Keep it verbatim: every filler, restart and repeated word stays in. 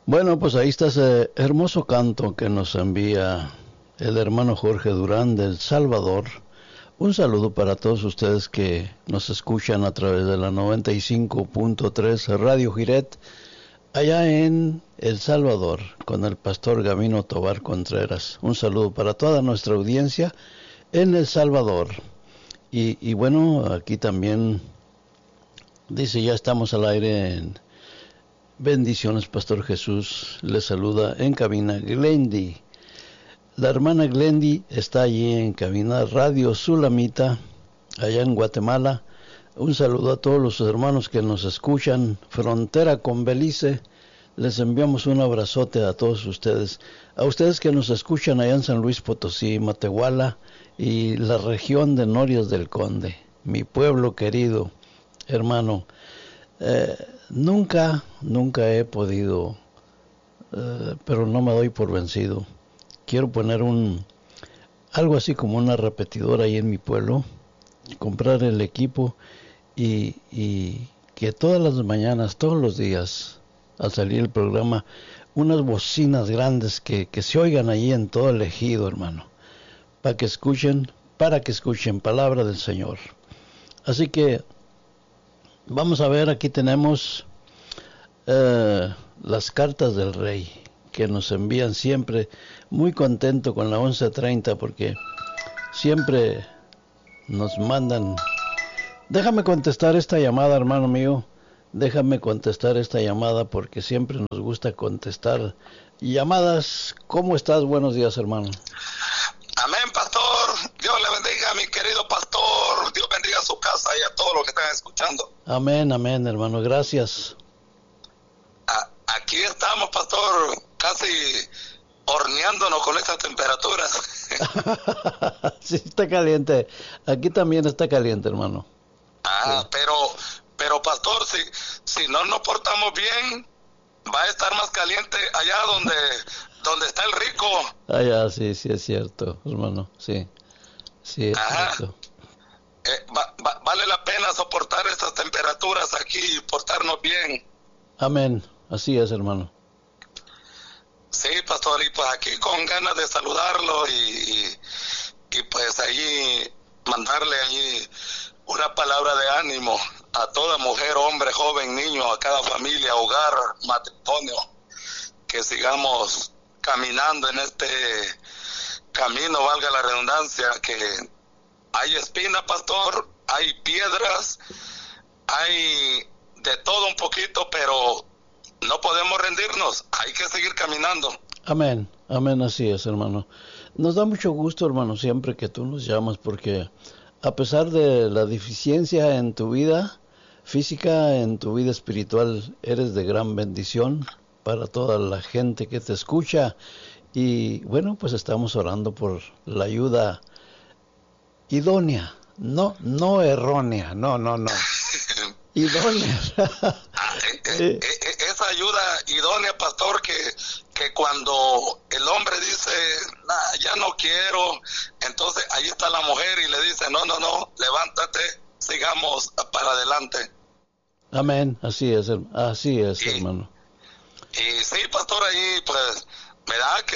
Bueno, pues ahí está ese hermoso canto que nos envía el hermano Jorge Durán de El Salvador. Un saludo para todos ustedes que nos escuchan a través de la noventa y cinco punto tres Radio Giret, allá en El Salvador, con el pastor Gavino Tobar Contreras. Un saludo para toda nuestra audiencia en El Salvador. Y, y bueno, aquí también dice, ya estamos al aire en bendiciones, Pastor Jesús. Les saluda en cabina Glendy. La hermana Glendy está allí en cabina Radio Sulamita, allá en Guatemala. Un saludo a todos los hermanos que nos escuchan, frontera con Belice. Les enviamos un abrazote a todos ustedes. A ustedes que nos escuchan allá en San Luis Potosí, Matehuala y la región de Norias del Conde. Mi pueblo querido, hermano. Eh, nunca, nunca he podido, eh, pero no me doy por vencido. Quiero poner un, algo así como una repetidora ahí en mi pueblo, comprar el equipo y, y que todas las mañanas, todos los días, al salir el programa, unas bocinas grandes que, que se oigan ahí en todo el ejido, hermano, para que escuchen, para que escuchen palabra del Señor. Así que vamos a ver, aquí tenemos eh, las cartas del Rey que nos envían siempre. Muy contento con la once treinta porque siempre nos mandan. Déjame contestar esta llamada, hermano mío. Déjame contestar esta llamada porque siempre nos gusta contestar llamadas. ¿Cómo estás? Buenos días, hermano. Amén, pastor. Dios le bendiga, mi querido pastor. Dios bendiga su casa y a todos los que están escuchando. Amén, amén, hermano. Gracias. A, aquí estamos, pastor, casi horneándonos con estas temperaturas. Sí, está caliente. Aquí también está caliente, hermano. Ah, sí. pero, pero pastor, si, si no nos portamos bien, va a estar más caliente allá donde, donde está el rico. Allá, sí, sí, es cierto, hermano. Sí, sí, es Ajá. cierto. Eh, va, va, vale la pena soportar estas temperaturas aquí y portarnos bien. Amén. Así es, hermano. Sí, pastor, y pues aquí con ganas de saludarlo y, y, y pues allí mandarle allí una palabra de ánimo a toda mujer, hombre, joven, niño, a cada familia, hogar, matrimonio, que sigamos caminando en este camino, valga la redundancia, que hay espina, pastor, hay piedras, hay de todo un poquito, pero no podemos rendirnos, hay que seguir caminando. Amén, amén, así es, hermano. Nos da mucho gusto, hermano, siempre que tú nos llamas, porque a pesar de la deficiencia en tu vida física, en tu vida espiritual, eres de gran bendición para toda la gente que te escucha. Y bueno, pues estamos orando por la ayuda idónea, no, no errónea, no, no, no. Idónea. Ah, eh, eh, eh, esa ayuda idónea, pastor, que, que cuando el hombre dice, nah, ya no quiero, entonces ahí está la mujer y le dice, no, no, no, levántate, sigamos para adelante. Amén, así es, así es, y, hermano. Y sí, pastor, ahí pues me da que